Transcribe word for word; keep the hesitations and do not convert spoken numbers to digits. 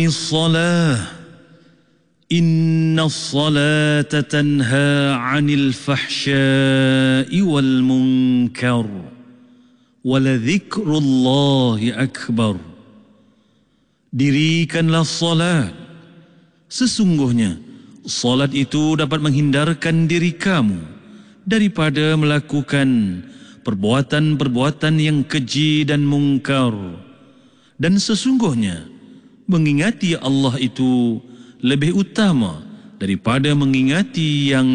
الصلاة إن الصلاة تنهى عن الفحشاء والمنكر ولذكر الله أكبر. Dirikanlah salat. Sesungguhnya salat itu dapat menghindarkan diri kamu daripada melakukan perbuatan-perbuatan yang keji dan mungkar. Dan sesungguhnya mengingati Allah itu lebih utama daripada mengingati yang